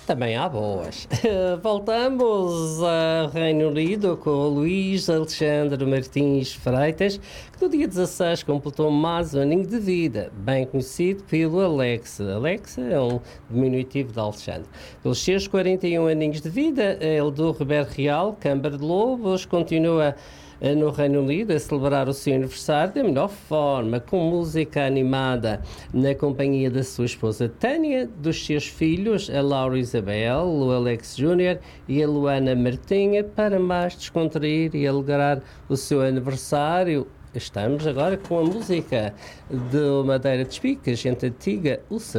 Também há boas. Voltamos ao Reino Unido com o Luís Alexandre Martins Freitas, que no dia 16 completou mais um aninho de vida, bem conhecido pelo Alex. Alex é um diminutivo de Alexandre. Pelos seus 41 aninhos de vida, ele do Roberto Real, Câmara de Lobos, continua no Reino Unido a celebrar o seu aniversário da melhor forma, com música animada, na companhia da sua esposa Tânia, dos seus filhos, a Laura Isabel, o Alex Júnior e a Luana Martinha, para mais descontrair e alegrar o seu aniversário. Estamos agora com a música do Madeira de Espiga, gente antiga, o